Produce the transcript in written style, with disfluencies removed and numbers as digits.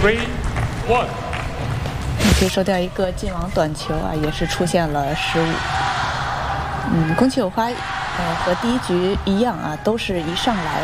3-1。 接收掉一个进网短球啊，也是出现了失误。宫崎有花和第一局一样啊，都是一上来